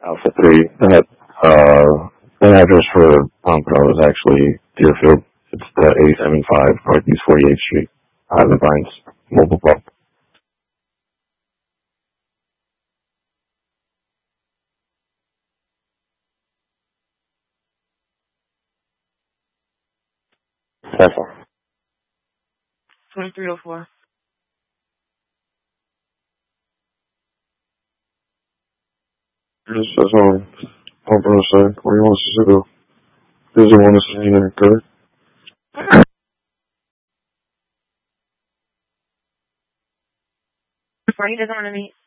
Alpha 3. That address for Pompano is actually Deerfield. It's the 875 Northeast 48th Street, Highland Pines, Mobile Park. That's all. 2304. That's all Pompano said. Where he wants us to go. Does he want us to see anything good? He doesn't want to meet.